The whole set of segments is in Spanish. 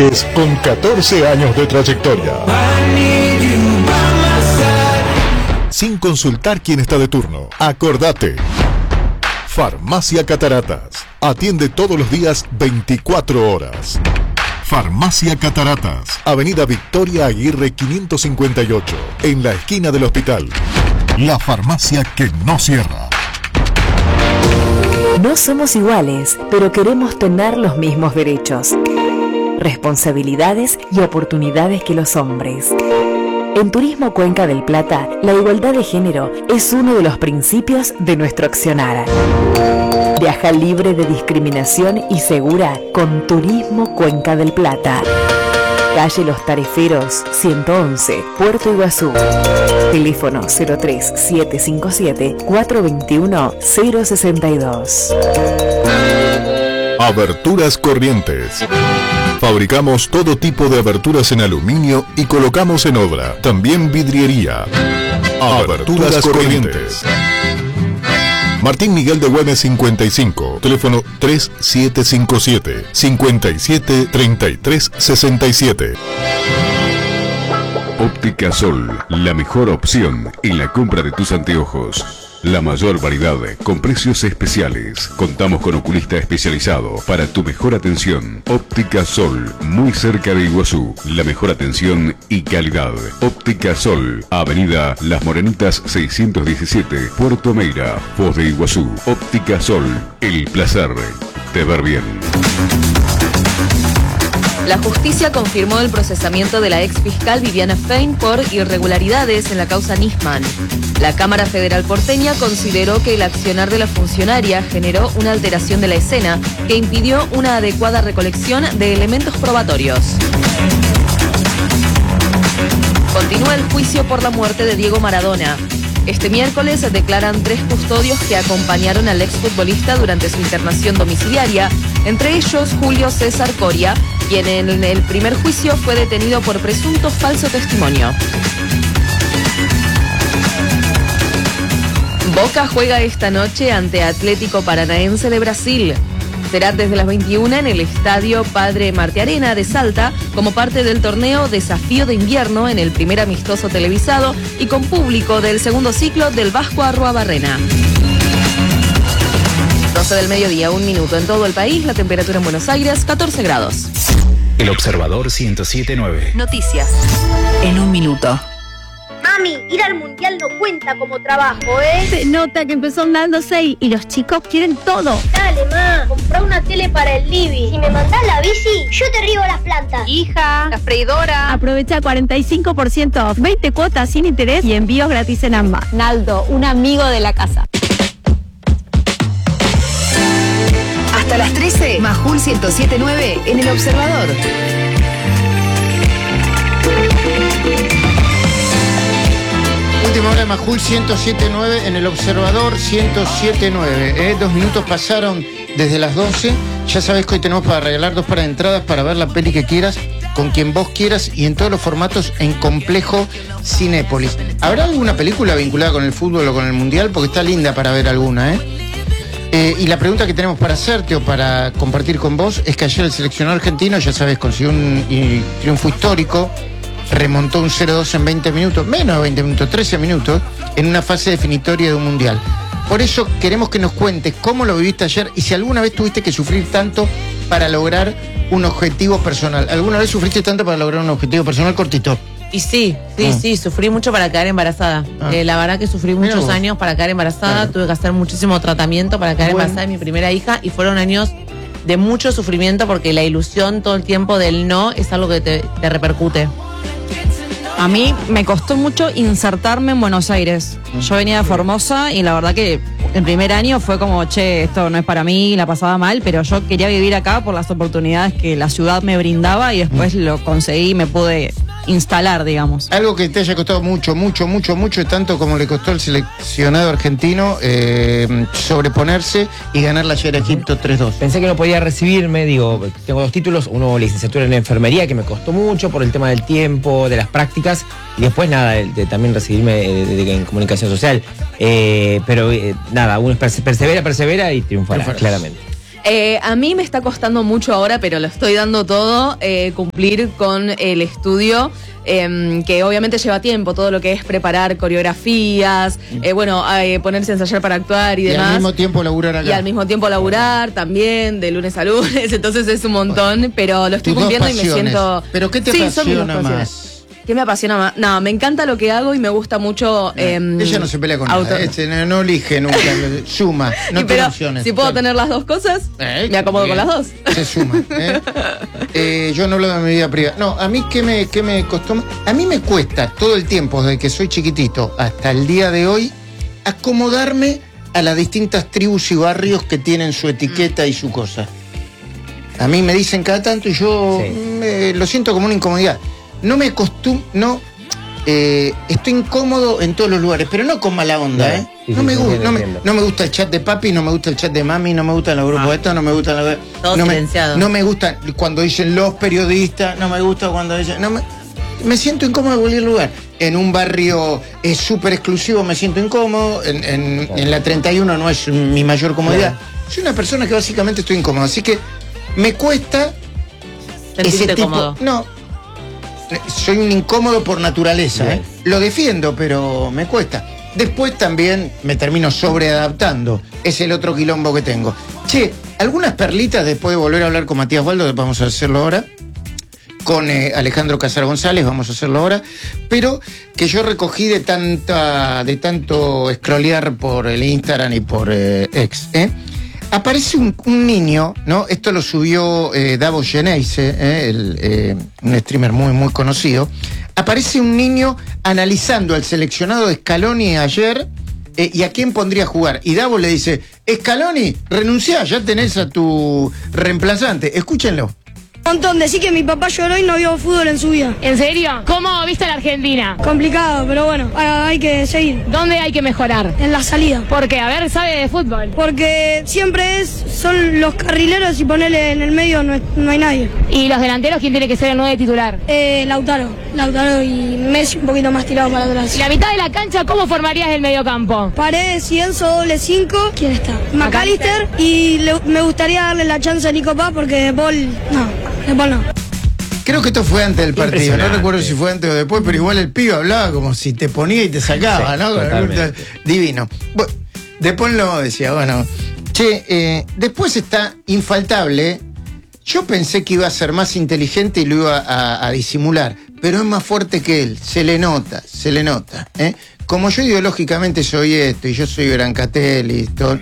viajes con 14 años de trayectoria. Sin consultar quién está de turno. Acordate. Farmacia Cataratas. Atiende todos los días 24 horas. Farmacia Cataratas. Avenida Victoria Aguirre 558. En la esquina del hospital. La farmacia que no cierra. No somos iguales, pero queremos tener los mismos derechos, responsabilidades y oportunidades que los hombres. En Turismo Cuenca del Plata, la igualdad de género es uno de los principios de nuestro accionar. Viaja libre de discriminación y segura con Turismo Cuenca del Plata. Calle Los Tareferos, 111, Puerto Iguazú. Teléfono 03751-421-062. Aberturas Corrientes. Fabricamos todo tipo de aberturas en aluminio y colocamos en obra. También vidriería. Aberturas Corrientes. Martín Miguel de Güemes 55, teléfono 3757-573367. Óptica Sol, la mejor opción en la compra de tus anteojos. La mayor variedad con precios especiales. Contamos con oculista especializado para tu mejor atención. Óptica Sol, muy cerca de Iguazú. La mejor atención y calidad. Óptica Sol, Avenida Las Morenitas 617, Puerto Meira, Foz de Iguazú. Óptica Sol, el placer de ver bien. La justicia confirmó el procesamiento de la ex fiscal Viviana Fein por irregularidades en la causa Nisman. La Cámara Federal porteña consideró que el accionar de la funcionaria generó una alteración de la escena que impidió una adecuada recolección de elementos probatorios. Continúa el juicio por la muerte de Diego Maradona. Este miércoles se declaran 3 custodios que acompañaron al exfutbolista durante su internación domiciliaria, entre ellos Julio César Coria, quien en el primer juicio fue detenido por presunto falso testimonio. Boca juega esta noche ante Atlético Paranaense de Brasil. Será desde las 21 en el Estadio Padre Martiarena de Salta, como parte del torneo Desafío de Invierno en el primer amistoso televisado y con público del segundo ciclo del Vasco Arruabarrena. 12 del mediodía, 1 minuto en todo el país, la temperatura en Buenos Aires, 14 grados. El Observador 107.9. Noticias en 1 minuto. Mami, ir al mundial no cuenta como trabajo, ¿eh? Se nota que empezó andando 6 y los chicos quieren todo. Dale, ma, comprá una tele para el living. Si me mandás la bici, yo te riego las plantas. Hija, La freidora. aprovecha 45% off, 20 cuotas sin interés y envíos gratis en AMBA. Naldo, un amigo de la casa. Hasta las 13, Majul 107.9 en El Observador. Última hora de Majul 107.9 en El Observador 107.9. 2 minutos pasaron desde las 12. Ya sabes que hoy tenemos para regalar 2 pares de entradas para ver la peli que quieras, con quien vos quieras y en todos los formatos en Complejo Cinépolis. ¿Habrá alguna película vinculada con el fútbol o con el mundial? Porque está linda para ver alguna, y la pregunta que tenemos para hacerte o para compartir con vos es que ayer el seleccionado argentino, ya sabes, consiguió un triunfo histórico, remontó un 0-2 en 20 minutos, menos de 20 minutos, 13 minutos, en una fase definitoria de un mundial. Por eso queremos que nos cuentes cómo lo viviste ayer y si alguna vez tuviste que sufrir tanto para lograr un objetivo personal. ¿Alguna vez sufriste tanto para lograr un objetivo personal cortito? Y sí, sufrí mucho para quedar embarazada. La verdad que sufrí muchos años para quedar embarazada, tuve que hacer muchísimo tratamiento para quedar embarazada de mi primera hija y fueron años de mucho sufrimiento porque la ilusión todo el tiempo del no es algo que te repercute. A mí me costó mucho insertarme en Buenos Aires. Yo venía de Formosa y la verdad que el primer año fue como, che, esto no es para mí, la pasaba mal, pero yo quería vivir acá por las oportunidades que la ciudad me brindaba y después lo conseguí y me pude instalar, digamos. Algo que te haya costado mucho, tanto como le costó al seleccionado argentino sobreponerse y ganarle ayer a Egipto 3-2. Pensé que no podía recibirme, tengo 2 títulos, uno licenciatura en enfermería que me costó mucho por el tema del tiempo, de las prácticas, y después nada, de también recibirme en comunicación social. Pero nada, uno persevera y triunfará, claramente. A mí me está costando mucho ahora, pero lo estoy dando todo, cumplir con el estudio, que obviamente lleva tiempo, todo lo que es preparar coreografías, ponerse a ensayar para actuar y demás. Y al mismo tiempo laburar acá. Y al mismo tiempo laburar también, de lunes a lunes, entonces es un montón, pero lo estoy cumpliendo y me siento... ¿Pero qué te apasiona más? ¿Qué me apasiona más? No, me encanta lo que hago y me gusta mucho... ella no se pelea con nada, no elige nunca, suma, no tiene opciones. Si puedo tener las dos cosas, me acomodo con las dos. Se suma. Yo no hablo de mi vida privada. No, a mí ¿qué me costó? A mí me cuesta todo el tiempo, desde que soy chiquitito hasta el día de hoy, acomodarme a las distintas tribus y barrios que tienen su etiqueta y su cosa. A mí me dicen cada tanto y yo lo siento como una incomodidad. No me acostumbro, estoy incómodo en todos los lugares, pero no con mala onda, ¿eh? Sí, no me gusta el chat de papi, no me gusta el chat de mami, no me gustan los grupos de esto, no me gustan no me gusta cuando dicen los periodistas, no me gusta cuando dicen... me siento incómodo en cualquier lugar. En un barrio súper exclusivo me siento incómodo, en la 31 no es mi mayor comodidad. Soy una persona que básicamente estoy incómodo, así que me cuesta ese tipo... Cómodo. No. Soy un incómodo por naturaleza, ¿eh? Lo defiendo, pero me cuesta. Después también me termino sobreadaptando. Es el otro quilombo que tengo. Che, algunas perlitas después de volver a hablar con Matías Waldo, vamos a hacerlo ahora. Con Alejandro Casar González, vamos a hacerlo ahora. Pero que yo recogí de tanto scrollear por el Instagram y por X, Aparece un niño, ¿no? Esto lo subió Davos Geneise, un streamer muy, muy conocido. Aparece un niño analizando al seleccionado de Scaloni ayer y a quién pondría a jugar. Y Davos le dice, Scaloni, renunciá, ya tenés a tu reemplazante. Escúchenlo. Montón, decí que mi papá lloró y no vio fútbol en su vida. ¿En serio? ¿Cómo viste a la Argentina? Complicado, pero bueno, hay que seguir. ¿Dónde hay que mejorar? En la salida. ¿Por qué? A ver, ¿sabe de fútbol? Porque siempre son los carrileros y ponerle en el medio no hay nadie. ¿Y los delanteros quién tiene que ser el 9 titular? Lautaro y Messi un poquito más tirado para atrás. ¿Y la mitad de la cancha cómo formarías el mediocampo? Paredes y Enzo doble 5. ¿Quién está? McAllister. Y me gustaría darle la chance a Nico Paz porque De Paul no. Creo que esto fue antes del partido, no recuerdo si fue antes o después, pero igual el pibe hablaba como si te ponía y te sacaba, ¿no? Divino. Bueno, después lo decía, bueno, después está infaltable. Yo pensé que iba a ser más inteligente y lo iba a disimular, pero es más fuerte que él, se le nota. Como yo ideológicamente soy esto, y yo soy Brancatelli y todo,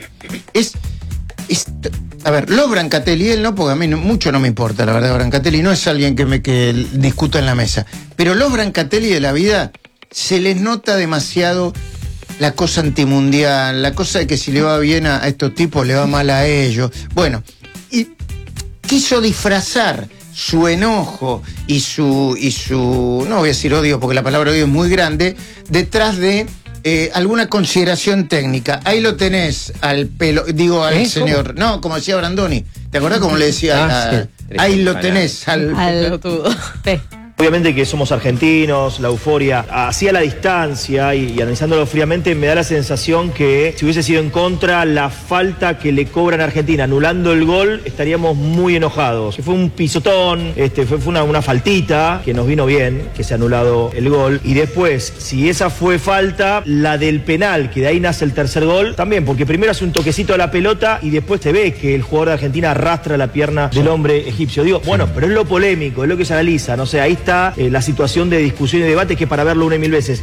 a ver, los Brancatelli y él no, porque a mí mucho no me importa, la verdad. Brancatelli no es alguien que discuta en la mesa, pero los Brancatelli de la vida se les nota demasiado la cosa antimundial, la cosa de que si le va bien a estos tipos le va mal a ellos. Bueno, y quiso disfrazar su enojo y su no voy a decir odio porque la palabra odio es muy grande, detrás de alguna consideración técnica. Ahí lo tenés al señor. ¿Cómo? No, como decía Brandoni. ¿Te acordás cómo le decía? Ahí lo tenés al pelotudo. Obviamente que somos argentinos, la euforia, así a la distancia y analizándolo fríamente, me da la sensación que si hubiese sido en contra la falta que le cobran a Argentina, anulando el gol, estaríamos muy enojados. Fue un pisotón, fue una faltita que nos vino bien, que se ha anulado el gol. Y después, si esa fue falta, la del penal, que de ahí nace el tercer gol, también, porque primero hace un toquecito a la pelota y después se ve que el jugador de Argentina arrastra la pierna del hombre egipcio. Digo, bueno, pero es lo polémico, es lo que se analiza, no sé, ahí está la situación de discusión y debate que para verlo 1.000 veces.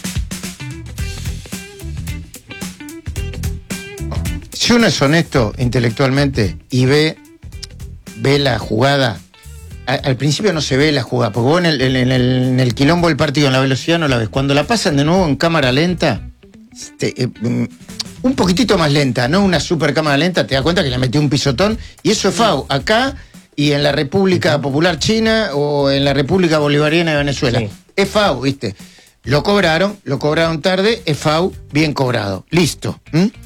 Si uno es honesto intelectualmente y ve la jugada, al principio no se ve la jugada, porque vos en el quilombo del partido, en la velocidad no la ves. Cuando la pasan de nuevo en cámara lenta, un poquitito más lenta, no una super cámara lenta, te das cuenta que le metió un pisotón y eso es FAU. Acá y en la República Popular China o en la República Bolivariana de Venezuela. Es FAU, ¿viste? Lo cobraron tarde, es FAU, bien cobrado. Listo.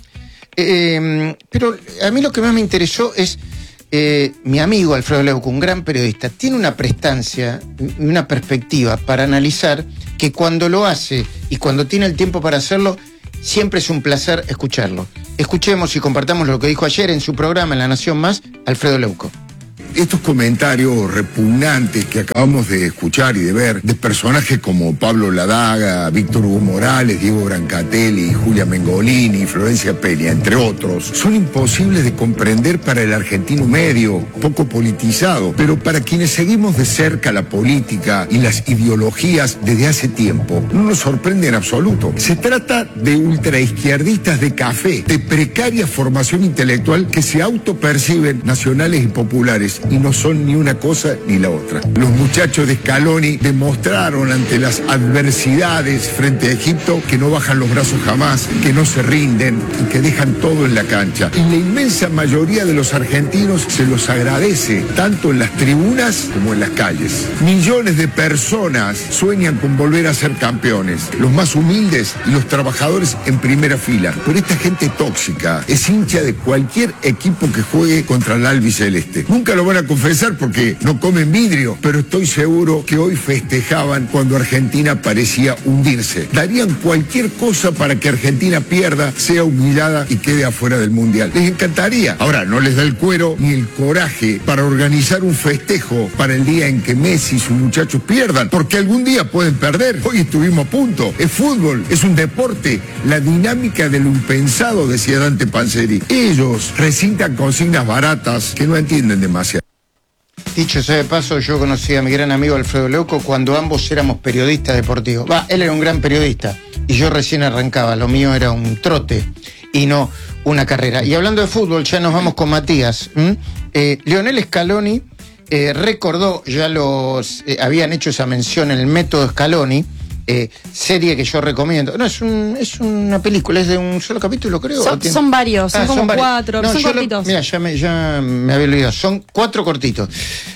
Pero a mí lo que más me interesó es mi amigo Alfredo Leuco, un gran periodista, tiene una prestancia, una perspectiva para analizar que cuando lo hace y cuando tiene el tiempo para hacerlo, siempre es un placer escucharlo. Escuchemos y compartamos lo que dijo ayer en su programa en La Nación Más, Alfredo Leuco. Estos comentarios repugnantes que acabamos de escuchar y de ver de personajes como Pablo Ladaga, Víctor Hugo Morales, Diego Brancatelli, Julia Mengolini, Florencia Peña, entre otros, son imposibles de comprender para el argentino medio, poco politizado, pero para quienes seguimos de cerca la política y las ideologías desde hace tiempo, no nos sorprende en absoluto. Se trata de ultraizquierdistas de café, de precaria formación intelectual que se autoperciben nacionales y populares, y no son ni una cosa ni la otra. Los muchachos de Scaloni demostraron ante las adversidades frente a Egipto que no bajan los brazos jamás, que no se rinden y que dejan todo en la cancha. Y la inmensa mayoría de los argentinos se los agradece, tanto en las tribunas como en las calles. Millones de personas sueñan con volver a ser campeones, los más humildes y los trabajadores en primera fila. Pero esta gente tóxica es hincha de cualquier equipo que juegue contra el albiceleste. Nunca lo van a confesar porque no comen vidrio, pero estoy seguro que hoy festejaban cuando Argentina parecía hundirse. Darían cualquier cosa para que Argentina pierda, sea humillada y quede afuera del Mundial. Les encantaría. Ahora, no les da el cuero ni el coraje para organizar un festejo para el día en que Messi y sus muchachos pierdan, porque algún día pueden perder. Hoy estuvimos a punto. Es fútbol, es un deporte. La dinámica de lo impensado, decía Dante Panzeri. Ellos recintan consignas baratas que no entienden demasiado. Dicho sea de paso, yo conocí a mi gran amigo Alfredo Leuco cuando ambos éramos periodistas deportivos. Él era un gran periodista y yo recién arrancaba. Lo mío era un trote y no una carrera. Y hablando de fútbol, ya nos vamos con Matías. Lionel Scaloni recordó, ya habían hecho esa mención en el método Scaloni, serie que yo recomiendo. No, es una película, es de un solo capítulo, creo. Son varios, son como cuatro, no, son cortitos. Mira, ya me había olvidado, son 4 cortitos.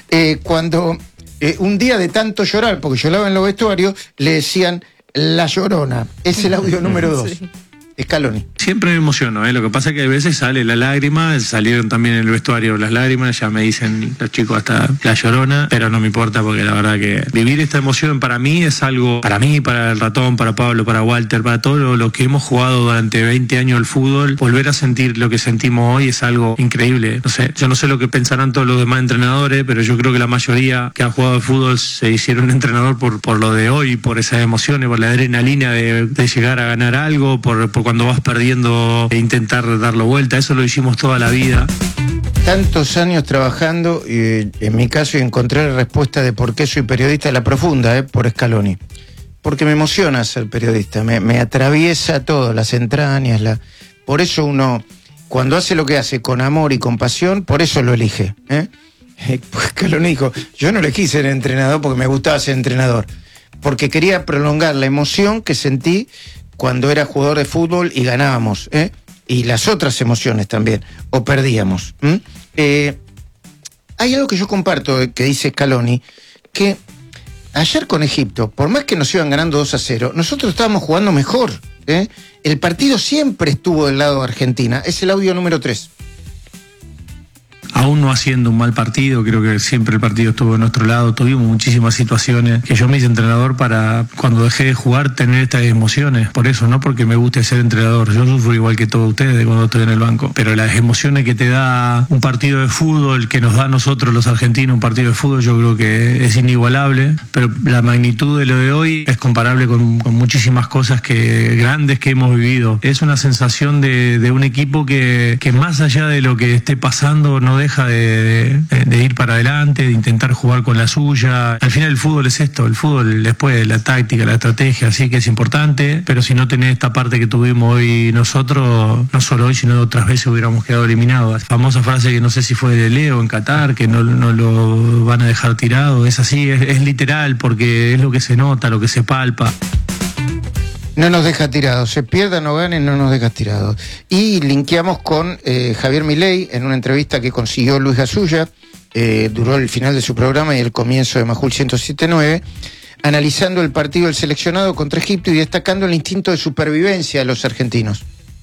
Cuando un día de tanto llorar, porque lloraba en los vestuarios, le decían La Llorona. Es el audio número 2. Sí. Scaloni. Siempre me emociono, lo que pasa es que a veces sale la lágrima, salieron también en el vestuario las lágrimas, ya me dicen los chicos hasta La Llorona, pero no me importa porque la verdad que vivir esta emoción para mí es algo, para mí, para el Ratón, para Pablo, para Walter, para todo lo que hemos jugado durante 20 años al fútbol, volver a sentir lo que sentimos hoy es algo increíble. No sé, yo no sé lo que pensarán todos los demás entrenadores, pero yo creo que la mayoría que ha jugado al fútbol se hicieron entrenador por lo de hoy, por esas emociones, por la adrenalina de llegar a ganar algo, por cuando vas perdiendo e intentar darlo vuelta. Eso lo hicimos toda la vida. Tantos años trabajando y en mi caso encontré la respuesta de por qué soy periodista, la profunda, por Scaloni. Porque me emociona ser periodista, me atraviesa todo, las entrañas, por eso uno, cuando hace lo que hace con amor y con pasión, por eso lo elige. Pues Scaloni dijo, yo no elegí ser entrenador porque me gustaba ser entrenador, porque quería prolongar la emoción que sentí cuando era jugador de fútbol y ganábamos, y las otras emociones también, o perdíamos. Hay algo que yo comparto que dice Scaloni, que ayer con Egipto, por más que nos iban ganando 2-0, nosotros estábamos jugando mejor. El partido siempre estuvo del lado de Argentina. Es el audio número 3. Aún no haciendo un mal partido, creo que siempre el partido estuvo de nuestro lado, tuvimos muchísimas situaciones que yo me hice entrenador para, cuando dejé de jugar, tener estas emociones. Por eso, no porque me guste ser entrenador, yo sufro igual que todos ustedes cuando estoy en el banco, pero las emociones que te da un partido de fútbol, que nos da a nosotros los argentinos un partido de fútbol, yo creo que es inigualable, pero la magnitud de lo de hoy es comparable con muchísimas cosas grandes que hemos vivido. Es una sensación de un equipo que más allá de lo que esté pasando, no deja de ir para adelante, de intentar jugar con la suya. Al final el fútbol es esto, el fútbol después la táctica, la estrategia, así que es importante, pero si no tenés esta parte que tuvimos hoy nosotros, no solo hoy, sino otras veces hubiéramos quedado eliminados. La famosa frase que no sé si fue de Leo en Qatar, que no lo van a dejar tirado, es así, es literal, porque es lo que se nota, lo que se palpa. No nos deja tirados, se pierdan o ganen, no nos deja tirados. Y linkeamos con Javier Milei en una entrevista que consiguió Luis Gasulla, duró el final de su programa y el comienzo de Majul 107.9, analizando el partido del seleccionado contra Egipto y destacando el instinto de supervivencia de los argentinos.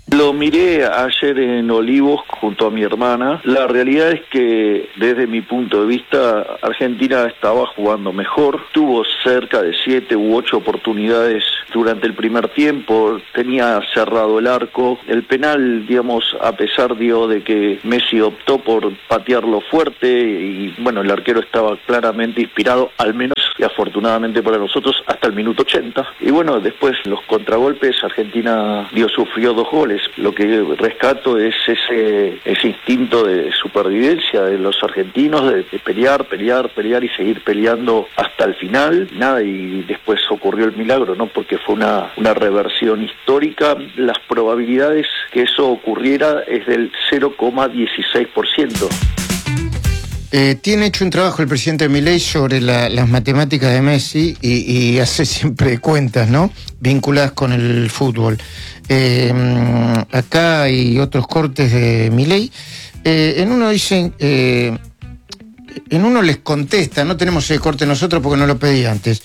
Lo miré ayer en Olivos junto a mi hermana. La realidad es que desde mi punto de vista Argentina estaba jugando mejor. Tuvo cerca de 7 u 8 oportunidades durante el primer tiempo. Tenía cerrado el arco. El penal, digamos, a pesar de que Messi optó por patearlo fuerte y bueno, el arquero estaba claramente inspirado, al menos y afortunadamente para nosotros, hasta el minuto 80. Y bueno, después los contragolpes, Argentina sufrió 2 goles. Lo que rescato es ese instinto de supervivencia de los argentinos, de pelear y seguir peleando hasta el final. Nada, y después ocurrió el milagro, ¿no? Porque fue una reversión histórica. Las probabilidades que eso ocurriera es del 0,16%. Tiene hecho un trabajo el presidente Milei sobre las matemáticas de Messi y hace siempre cuentas, ¿no? Vinculadas con el fútbol. Acá hay otros cortes de Milei. En uno dicen, en uno les contesta, no tenemos ese corte nosotros porque no lo pedí antes,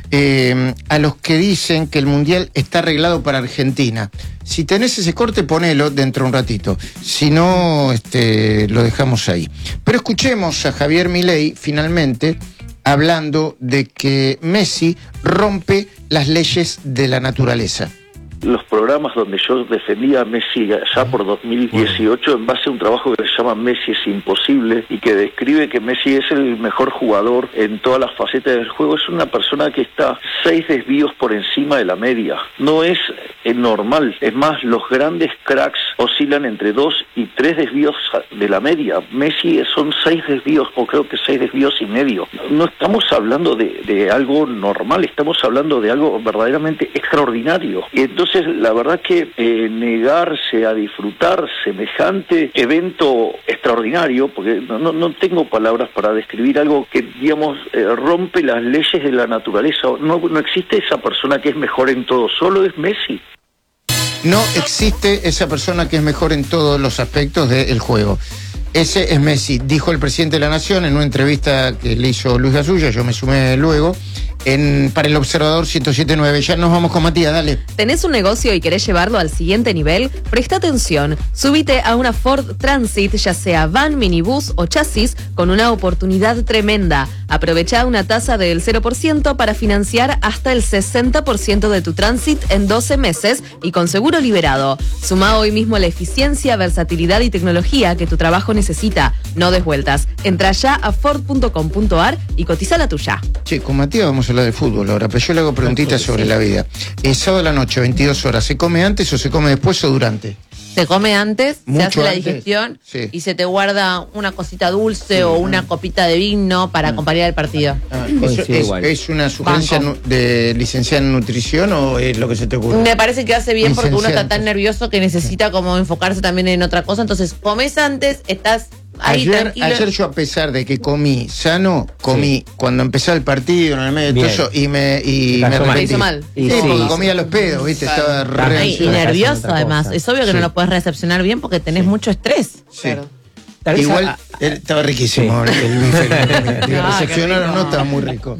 a los que dicen que el Mundial está arreglado para Argentina. Si tenés ese corte, ponelo dentro de un ratito. Si no, lo dejamos ahí. Pero escuchemos a Javier Milei, finalmente, hablando de que Messi rompe las leyes de la naturaleza. Los programas donde yo defendía a Messi allá por 2018 en base a un trabajo que se llama Messi es imposible y que describe que Messi es el mejor jugador en todas las facetas del juego. Es una persona que está 6 desvíos por encima de la media. No es normal. Es más, los grandes cracks oscilan entre 2 y 3 desvíos de la media. Messi son 6 desvíos, o creo que 6 desvíos y medio. No estamos hablando de algo normal, estamos hablando de algo verdaderamente extraordinario. Y entonces la verdad que negarse a disfrutar semejante evento extraordinario, porque no tengo palabras para describir algo que, digamos, rompe las leyes de la naturaleza. No existe esa persona que es mejor en todo, solo es Messi. No existe esa persona que es mejor en todos los aspectos del juego. Ese es Messi, dijo el presidente de la Nación en una entrevista que le hizo Luis Gasulla, yo me sumé luego, para el Observador 107.9. Ya nos vamos con Matías, dale. ¿Tenés un negocio y querés llevarlo al siguiente nivel? Presta atención. Subite a una Ford Transit, ya sea van, minibús o chasis, con una oportunidad tremenda. Aprovecha una tasa del 0% para financiar hasta el 60% de tu Transit en 12 meses y con seguro liberado. Suma hoy mismo la eficiencia, versatilidad y tecnología que tu trabajo necesita. No des vueltas. Entra ya a Ford.com.ar y cotiza la tuya. Che, con Matías vamos a hablar de fútbol ahora, pero yo le hago preguntitas sobre la vida. Sábado a la noche, 22 horas, ¿se come antes o se come después o durante? Se come antes, Mucho se hace la antes. digestión Sí. y se te guarda una cosita dulce o una copita de vino para acompañar el partido. ¿Es una sugerencia de licenciada en nutrición o es lo que se te ocurre? Me parece que hace bien porque uno está Licenciada. tan nervioso que necesita como enfocarse también en otra cosa. Entonces, comes antes, estás ahí tranquilo. Ayer yo, a pesar de que comí sano, comí cuando empezaba el partido, en el medio de todo Bien. eso, y me Te arrepentí. hizo mal. Sí, porque comía los pedos, ¿viste? Estaba re Ay, y ansioso. nervioso además. Es obvio que no lo puedes recepcionar bien porque tenés mucho estrés. Sí. Igual estaba riquísimo el bife. Recepcionar o no, estaba muy rico.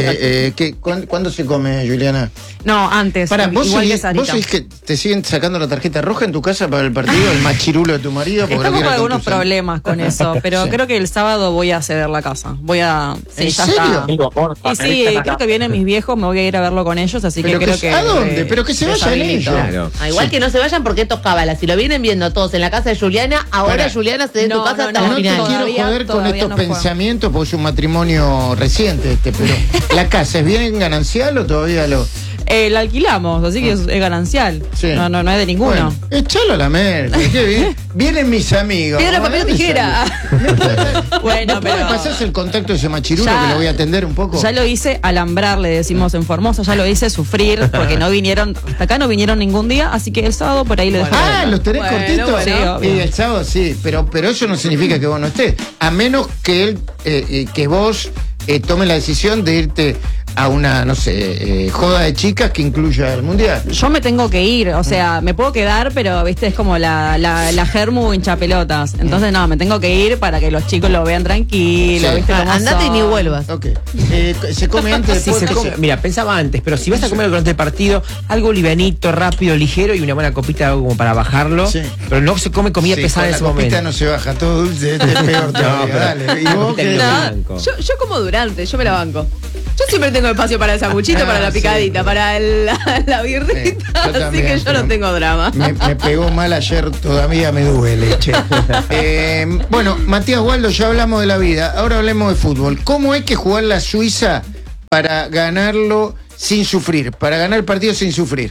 ¿Cuándo se come, Juliana? No, antes. Para, ¿vos igual que seguís Sarita. que te siguen sacando la tarjeta roja en tu casa para el partido? ¿El machirulo de tu marido? Porque lo Estamos quiere con con algunos tus amigos. problemas con eso, pero Sí. creo que el sábado voy a ceder la casa. Voy a... ¿En ya serio? está. Y sí, creo que vienen mis viejos, me voy a ir a verlo con ellos, así que Pero creo que... ¿a dónde? Pero que se vayan deshabilito. ellos. Igual que no se vayan porque esto cábala. Si lo vienen viendo todos en la casa de Juliana, ahora Para. Juliana se dé en tu casa hasta No la te final. quiero joder con todavía estos no fue. pensamientos porque es un matrimonio reciente pero ¿la casa es bien ganancial o todavía lo...? La alquilamos, así que es ganancial. Sí. No es de ninguno. Bueno, échalo a la merda. Qué bien. Vienen mis amigos. Piedra, papel o ¿Dónde tijera. salió? Bueno, ¿Me puede pero... pasarse el contacto de ese machirulo Ya- que lo voy a atender un poco? Ya lo hice alambrar, le decimos en Formosa, ya lo hice sufrir, porque no vinieron, hasta acá no vinieron ningún día, así que el sábado por ahí le dejo. ¿los tenés cortitos? Sí, obvio. Y el sábado sí, pero eso no significa que vos no estés. A menos que él, que vos tomes la decisión de irte a una, no sé, joda de chicas que incluya el mundial. Yo me tengo que ir, o sea, me puedo quedar, pero viste, es como la germu hincha pelotas. Entonces no, me tengo que ir para que los chicos lo vean tranquilo, ¿viste? Andate y ni vuelvas. Ok. ¿Se come antes? Sí, mira, pensaba antes, pero si vas a comer durante el partido, algo livianito, rápido, ligero y una buena copita como para bajarlo. Sí. Pero no se come comida pesada en ese momento. La copita no se baja, todo dulce, es peor todavía. Dale. ¿Y vos qué? Yo como durante, yo me la banco. Yo siempre tengo espacio para el sanguchito, para la picadita, para la birrita, así que yo no tengo drama. Me pegó mal ayer, todavía me duele, che. Bueno, Matías Waldo, ya hablamos de la vida, ahora hablemos de fútbol. ¿Cómo hay que jugar la Suiza para ganarlo sin sufrir? Para ganar el partido sin sufrir.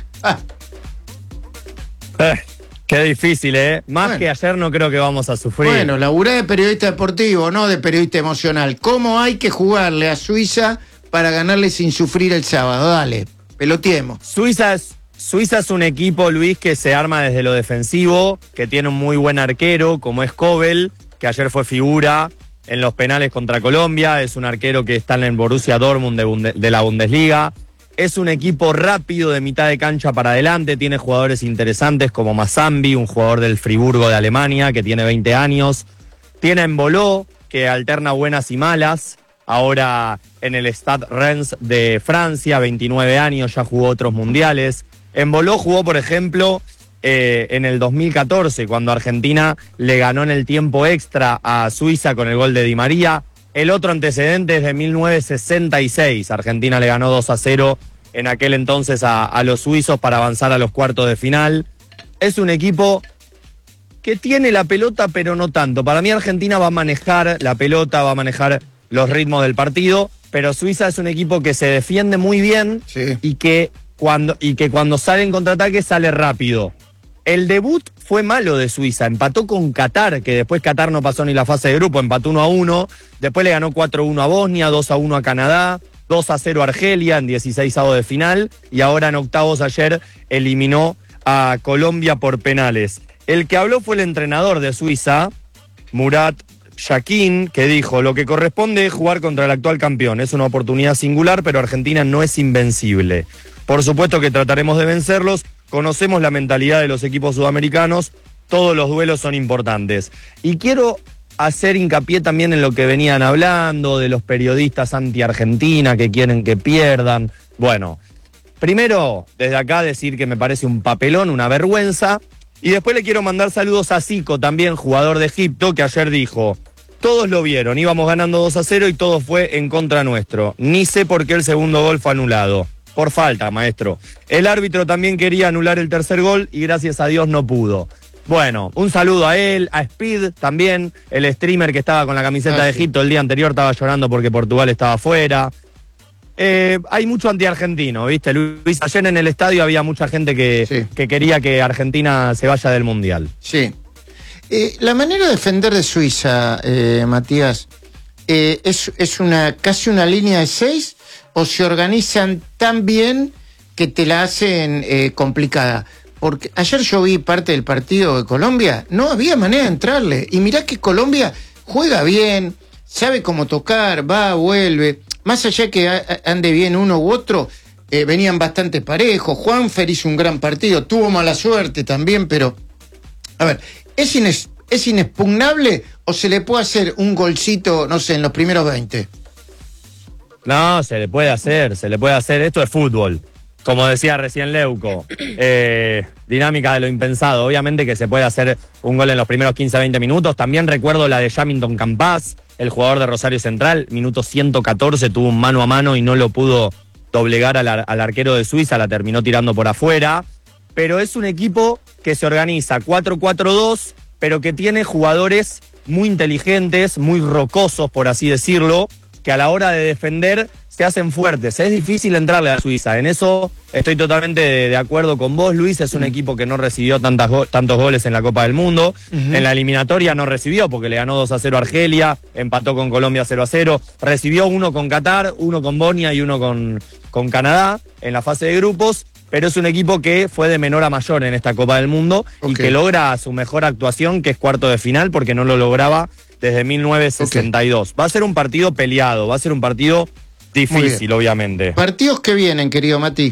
Qué difícil, ¿eh? Más que ayer no creo que vamos a sufrir. Bueno, laburé de periodista deportivo, no de periodista emocional. ¿Cómo hay que jugarle a Suiza para ganarle sin sufrir el sábado? Dale, peloteemos. Suiza es un equipo, Luis, que se arma desde lo defensivo, que tiene un muy buen arquero, como es Kobel, que ayer fue figura en los penales contra Colombia. Es un arquero que está en el Borussia Dortmund de la Bundesliga. Es un equipo rápido de mitad de cancha para adelante, tiene jugadores interesantes como Mazambi, un jugador del Friburgo de Alemania que tiene 20 años. Tiene a Embolo, que alterna buenas y malas, ahora en el Stade Reims de Francia, 29 años, ya jugó otros mundiales. Embolo jugó, por ejemplo, en el 2014, cuando Argentina le ganó en el tiempo extra a Suiza con el gol de Di María. El otro antecedente es de 1966. Argentina le ganó 2-0 en aquel entonces a los suizos para avanzar a los cuartos de final. Es un equipo que tiene la pelota, pero no tanto. Para mí Argentina va a manejar la pelota, va a manejar los ritmos del partido, pero Suiza es un equipo que se defiende muy bien, sí, y que cuando sale en contraataque sale rápido. El debut fue malo de Suiza, empató con Qatar, que después Qatar no pasó ni la fase de grupo, empató 1-1, después le ganó 4-1 a Bosnia, 2-1 a Canadá, 2-0 a Argelia en 16avos de final, y ahora en octavos ayer eliminó a Colombia por penales. El que habló fue el entrenador de Suiza, Murat Yakin, que dijo: lo que corresponde es jugar contra el actual campeón, es una oportunidad singular, pero Argentina no es invencible. Por supuesto que trataremos de vencerlos. Conocemos la mentalidad de los equipos sudamericanos, todos los duelos son importantes. Y quiero hacer hincapié también en lo que venían hablando, de los periodistas anti-Argentina que quieren que pierdan. Bueno, primero, desde acá decir que me parece un papelón, una vergüenza. Y después le quiero mandar saludos a Zico, también jugador de Egipto, que ayer dijo: todos lo vieron, íbamos ganando 2-0 y todo fue en contra nuestro. Ni sé por qué el segundo gol fue anulado. Por falta, maestro. El árbitro también quería anular el tercer gol y gracias a Dios no pudo. Bueno, un saludo a él, a Speed también, el streamer que estaba con la camiseta de Egipto el día anterior, estaba llorando porque Portugal estaba fuera. Hay mucho anti-argentino, ¿viste, Luis? Ayer en el estadio había mucha gente que quería que Argentina se vaya del Mundial. Sí. La manera de defender de Suiza, Matías, es casi una línea de 6, o se organizan tan bien que te la hacen complicada. Porque ayer yo vi parte del partido de Colombia, no había manera de entrarle. Y mirá que Colombia juega bien, sabe cómo tocar, va, vuelve. Más allá que ande bien uno u otro, venían bastante parejos. Juanfer hizo un gran partido, tuvo mala suerte también, pero... A ver, ¿es inexpugnable o se le puede hacer un golcito, no sé, en los primeros 20? No, se le puede hacer. Esto es fútbol. Como decía recién Leuco, dinámica de lo impensado. Obviamente que se puede hacer un gol en los primeros 15-20 minutos. También recuerdo la de Jamilton Campas, el jugador de Rosario Central. Minuto 114, tuvo un mano a mano y no lo pudo doblegar al arquero de Suiza. La terminó tirando por afuera. Pero es un equipo que se organiza 4-4-2, pero que tiene jugadores muy inteligentes, muy rocosos, por así decirlo, que a la hora de defender se hacen fuertes. Es difícil entrarle a Suiza. En eso estoy totalmente de acuerdo con vos, Luis. Es un equipo que no recibió tantos goles en la Copa del Mundo. En la eliminatoria no recibió porque le ganó 2-0 a Argelia, empató con Colombia 0-0. Recibió uno con Qatar, uno con Bosnia y uno con Canadá en la fase de grupos. Pero es un equipo que fue de menor a mayor en esta Copa del Mundo y que logra su mejor actuación, que es cuarto de final, porque no lo lograba desde 1962. Va a ser un partido peleado, va a ser un partido difícil, obviamente. Partidos que vienen, querido Mati.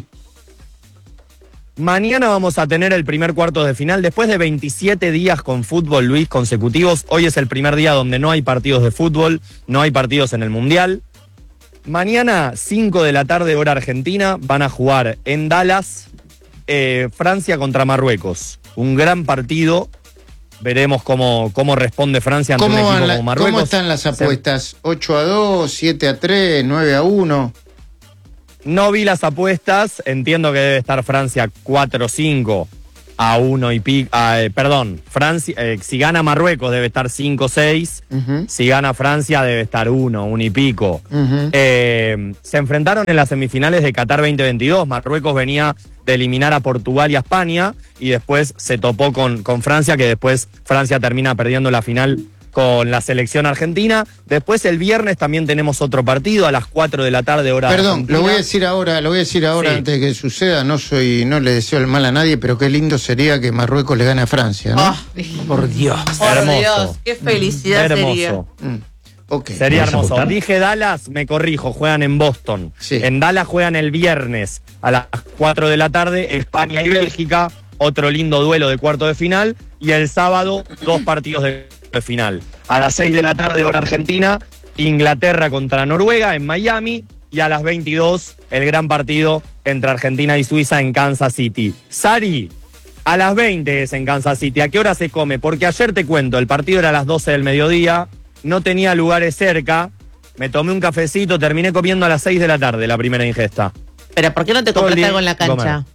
Mañana vamos a tener el primer cuarto de final. Después de 27 días con fútbol, Luis, consecutivos, hoy es el primer día donde no hay partidos de fútbol, no hay partidos en el Mundial. Mañana, 5 de la tarde, hora argentina, van a jugar en Dallas, Francia contra Marruecos. Un gran partido. Veremos cómo responde Francia ante un equipo como Marruecos. ¿Cómo están las apuestas? ¿8-2, 7-3, 9-1? No vi las apuestas, entiendo que debe estar Francia 4-5 a 1 y pico. Perdón, Francia, si gana Marruecos debe estar 5-6, si gana Francia debe estar 1 y pico. Se enfrentaron en las semifinales de Qatar 2022, Marruecos venía de eliminar a Portugal y a España y después se topó con Francia, que después Francia termina perdiendo la final con la selección argentina. Después el viernes también tenemos otro partido a las 4 de la tarde, hora Perdón, argentina. lo voy a decir ahora Sí. antes de que suceda. No le deseo el mal a nadie, pero qué lindo sería que Marruecos le gane a Francia, ¿no? Por Dios. Hermoso. Dios, qué felicidad sería. Okay. Sería ¿Vas a hermoso. apostar? Dije Dallas, me corrijo, juegan en Boston. Sí. En Dallas juegan el viernes a las 4 de la tarde, España y Bélgica, otro lindo duelo de cuarto de final, y el sábado 2 partidos de final. A las 6 de la tarde, hora argentina, Inglaterra contra Noruega en Miami, y a las 22 el gran partido entre Argentina y Suiza en Kansas City. Sari, a las 20 es en Kansas City. ¿A qué hora se come? Porque ayer te cuento, el partido era a las 12 del mediodía, no tenía lugares cerca, me tomé un cafecito, terminé comiendo a las 6 de la tarde la primera ingesta. Pero ¿por qué no te Todo el compraste día algo en la cancha? comer.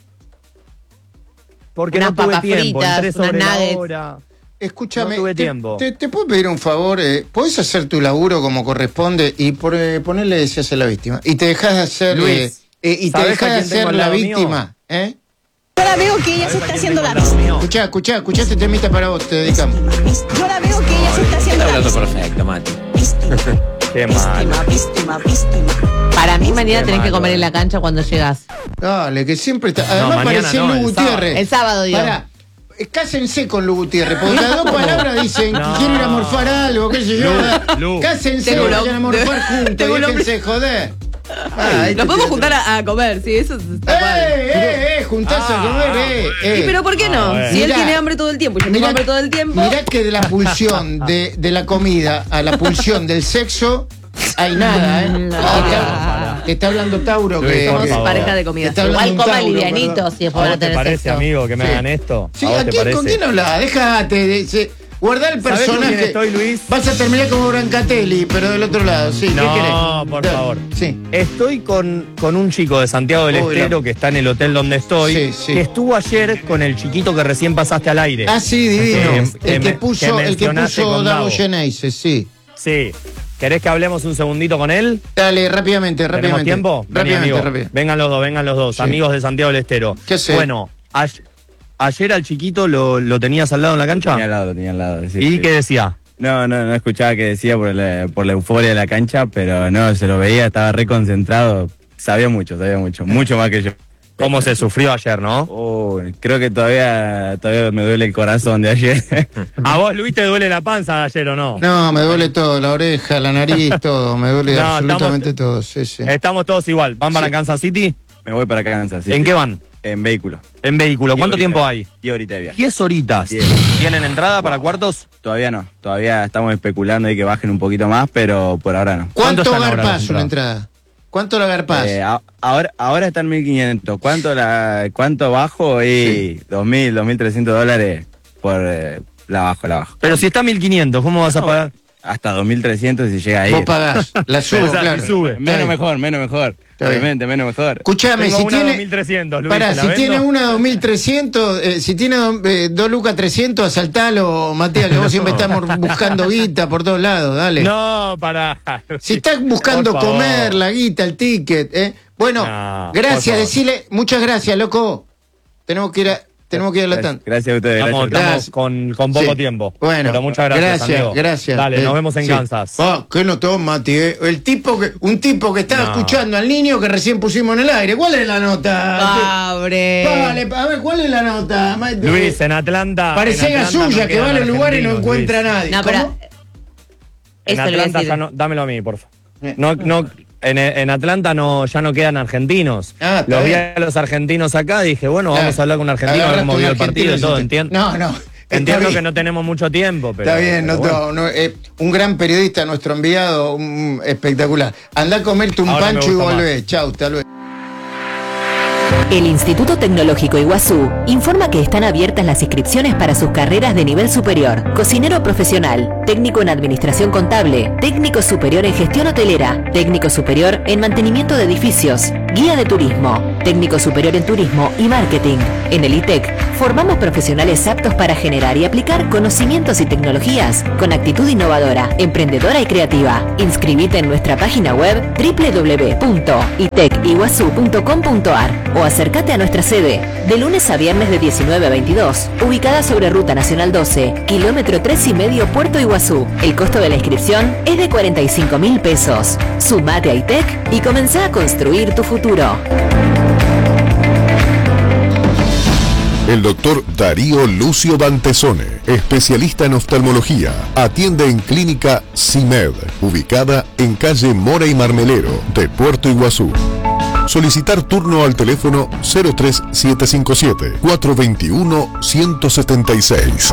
Porque Unas no tuve papas tiempo, fritas, entré sobre unas la nuggets. hora. Escúchame, No tuve tiempo. ¿te puedo pedir un favor? ¿Podés hacer tu laburo como corresponde y ponerle se hace la víctima? Y te dejas de hacer Luis, y te ¿sabés dejas a de quién tengo hacer al la lado mío? víctima, ¿eh? Yo la veo que ella se está haciendo la víctima. Escuchá, este temita para vos, te dedicamos. Yo la veo que ella se está haciendo la víctima. perfecto, Mati. Qué mal. Víctima. Para mí mañana Qué tenés que malo. comer en la cancha cuando llegas. Dale, que siempre está. Además mañana parece no, Lu el Gutiérrez. El sábado, digo. Pará, cásense con Lu Gutiérrez, porque cada 2 palabras dicen que quieren ir a morfar algo, qué sé yo. Lu. Cásense, Tengo un vayan a morfar juntos, tengo un hombre- déjense joder. Ahí Nos te podemos tiro- juntar a comer, sí, eso está mal. Juntarse a comer, ¿Y pero por qué no? bueno. Si él Mirá, tiene hambre todo el tiempo y yo tengo hambre todo el tiempo. Mirá que de la pulsión de la comida a la pulsión del sexo hay nada, Te está hablando Tauro Luis, que por Somos favor. pareja de comida. Te está hablando Igual un coma Tauro, livianito perdón. si después ¿A van a vos te tener parece, sexo. amigo, que me Sí. hagan esto? Sí, ¿A vos ¿a te quién, ¿con parece? quién hablas? Déjate. Guardá el ¿Sabés con quién personaje. estoy, Luis? Vas a terminar como Brancatelli, pero del otro lado. Sí, ¿qué querés? No, por favor. Sí. Estoy con un chico de Santiago del Uy, Estero la- que está en el hotel donde estoy, Sí, sí. que estuvo ayer con el chiquito que recién pasaste al aire. Ah, sí, divino. El que que mencionaste puso con Davo Davo. Geneise, sí. Sí. ¿Querés que hablemos un segundito con él? Dale, rápidamente. ¿Tenemos tiempo? Vení, amigo. Rápidamente. Vengan los dos, Sí. amigos de Santiago del Estero. ¿Qué haces? Bueno, ayer al chiquito lo tenías al lado en la cancha. Lo tenía al lado. Sí, ¿Y sí. qué decía? No escuchaba qué decía por la euforia de la cancha, pero no, se lo veía, estaba re concentrado. Sabía mucho más que yo. ¿Cómo se sufrió ayer, no? Creo que todavía me duele el corazón de ayer. ¿A vos, Luis, te duele la panza de ayer o no? No, me duele todo, la oreja, la nariz, todo. Me duele No, absolutamente todo. Sí, sí. Estamos todos igual. ¿Van para Kansas City? Me voy para Kansas City. ¿En qué van? En vehículo. En vehículo. ¿Cuánto 10 tiempo horitas. hay? 10 horitas de viaje. 10 horitas. 10. ¿Tienen entrada para cuartos? Todavía no. Todavía estamos especulando y que bajen un poquito más, pero por ahora no. ¿Cuánto están ahora las garpás una entradas? entrada? ¿Cuánto la garpás? Ahora está en 1.500. ¿Cuánto bajo? Y $2.000, $2.300 por la bajo. Pero si está 1.500, ¿cómo vas a pagar? Hasta 2.300 si llega ahí. Vos pagás, la subo, O sea, claro. si sube. Menos mejor. bien. Obviamente, menos mejor. Escuchame, Tengo si una tiene. 2.300, Luis, Pará, ¿te la si vendo? tiene una 2.300, si tiene 2 lucas 300, asaltalo, Matías, que vos siempre estamos buscando guita por todos lados, dale. No, para. Si estás buscando Por favor. comer, la guita, el ticket, Bueno, No, gracias, por favor. decile, muchas gracias, loco. Tenemos que ir a la tanda. Gracias a ustedes. Estamos Gracias. con poco Sí. tiempo. Bueno, pero muchas gracias, amigo. gracias. Dale, nos vemos en sí. Kansas. ¿Qué notó, Mati? Un tipo que estaba No. escuchando al niño que recién pusimos en el aire. ¿Cuál es la nota? Pobre. Dale, a ver, ¿cuál es la nota? Luis, en Atlanta. Parece en Atlanta Gasulla no que va a quedan los lugares y no argentinos, encuentra a Luis. nadie. No, pero ¿Cómo? En eso le voy a Atlanta decir. ya no. Dámelo a mí, por favor. No, En Atlanta ya no quedan argentinos. Los vi a los argentinos acá, dije, bueno, vamos a hablar con un argentino, a ver cómo vio el partido y todo, entiendo. Entiendo que no tenemos mucho tiempo, pero... Está bien, un gran periodista, nuestro enviado, espectacular. Andá a comerte un pancho y volvé. Chau, hasta luego. El Instituto Tecnológico Iguazú informa que están abiertas las inscripciones para sus carreras de nivel superior: cocinero profesional, técnico en administración contable, técnico superior en gestión hotelera, técnico superior en mantenimiento de edificios, guía de turismo, técnico superior en turismo y marketing. En el ITEC formamos profesionales aptos para generar y aplicar conocimientos y tecnologías con actitud innovadora, emprendedora y creativa. Inscribite en nuestra página web www.iteciguazú.com.ar o acércate a nuestra sede de lunes a viernes de 19 a 22, ubicada sobre Ruta Nacional 12, kilómetro 3,5 Puerto Iguazú. El costo de la inscripción es de 45.000 pesos. Sumate a ITEC y comenzá a construir tu futuro. El doctor Darío Lucio Bantesone, especialista en oftalmología, atiende en Clínica CIMED, ubicada en calle Mora y Marmelero de Puerto Iguazú. Solicitar turno al teléfono 03775-421-176.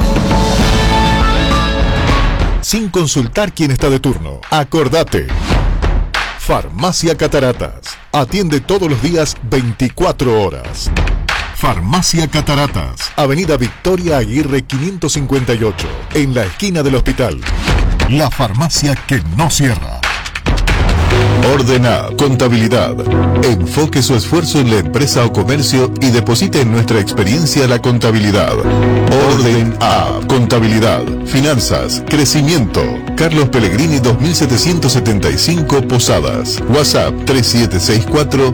Sin consultar quién está de turno, acordate. Farmacia Cataratas. Atiende todos los días 24 horas. Farmacia Cataratas, Avenida Victoria Aguirre 558, en la esquina del hospital. La farmacia que no cierra. Ordenad Contabilidad. Enfoque su esfuerzo en la empresa o comercio y deposite en nuestra experiencia la contabilidad. Orden A. Contabilidad, finanzas, crecimiento. Carlos Pellegrini 2775 Posadas. WhatsApp 3764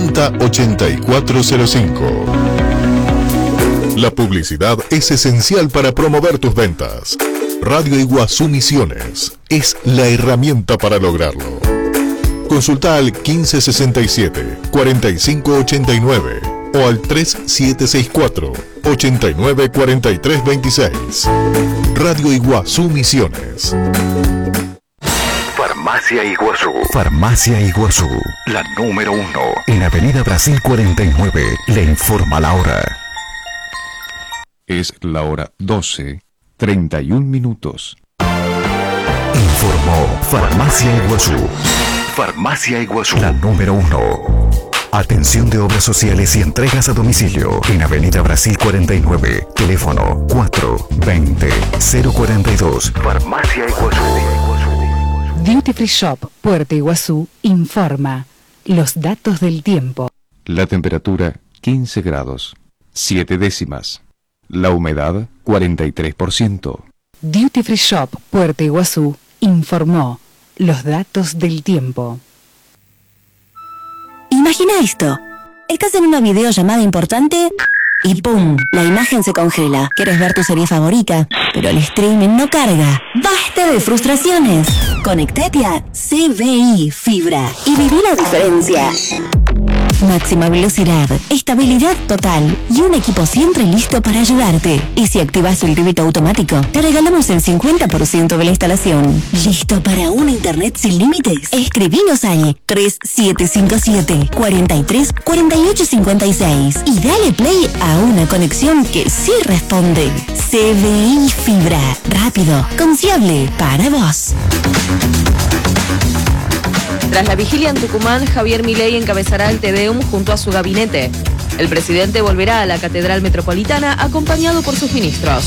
808405. La publicidad es esencial para promover tus ventas. Radio Iguazú Misiones es la herramienta para lograrlo. Consulta al 1567-4589 o al 3764-894326. Radio Iguazú Misiones. Farmacia Iguazú. Farmacia Iguazú, la número 1 en Avenida Brasil 49. Le informa la hora. Es la hora 12:31. Informó Farmacia Iguazú. Farmacia Iguazú, la número 1. Atención de obras sociales y entregas a domicilio en Avenida Brasil 49. Teléfono 420-042. Farmacia Iguazú. Duty Free Shop Puerto Iguazú informa los datos del tiempo. La temperatura 15 grados, 7 décimas. La humedad 43%. Duty Free Shop Puerto Iguazú informó los datos del tiempo. Imagina esto. Estás en una videollamada importante y ¡pum! La imagen se congela. Quieres ver tu serie favorita, pero el streaming no carga. ¡Basta de frustraciones! Conectate a CBI Fibra y viví la diferencia. Máxima velocidad, estabilidad total y un equipo siempre listo para ayudarte. Y si activas el débito automático, te regalamos el 50% de la instalación. ¿Listo para un internet sin límites? Escribinos al 3757-434856 y dale play a una conexión que sí responde. CBI Fibra, rápido, confiable, para vos. Tras la vigilia en Tucumán, Javier Milei encabezará el Te Deum junto a su gabinete. El presidente volverá a la Catedral Metropolitana acompañado por sus ministros.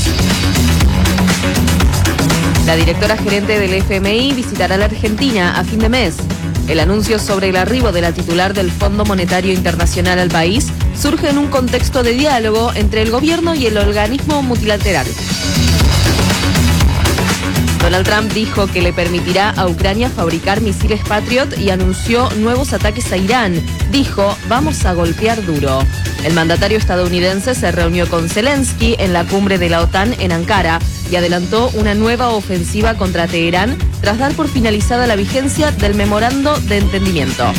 La directora gerente del FMI visitará la Argentina a fin de mes. El anuncio sobre el arribo de la titular del Fondo Monetario Internacional al país surge en un contexto de diálogo entre el gobierno y el organismo multilateral. Donald Trump dijo que le permitirá a Ucrania fabricar misiles Patriot y anunció nuevos ataques a Irán. Dijo, vamos a golpear duro. El mandatario estadounidense se reunió con Zelensky en la cumbre de la OTAN en Ankara y adelantó una nueva ofensiva contra Teherán tras dar por finalizada la vigencia del memorando de entendimiento.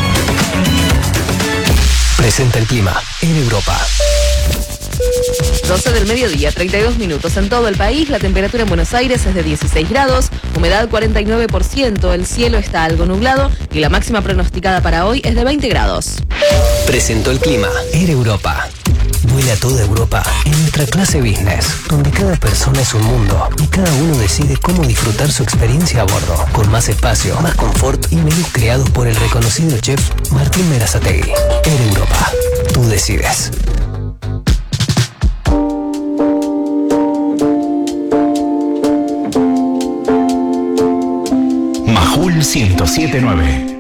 Presenta el clima en Europa. 12 del mediodía, 32 minutos. En todo el país, la temperatura en Buenos Aires es de 16 grados, humedad 49%, el cielo está algo nublado y la máxima pronosticada para hoy es de 20 grados. Presentó el clima Air Europa. Vuela toda Europa en nuestra clase business, donde cada persona es un mundo y cada uno decide cómo disfrutar su experiencia a bordo, con más espacio, más confort y menús creados por el reconocido chef Martín Berazategui. Air Europa, tú decides. Majul 107.9.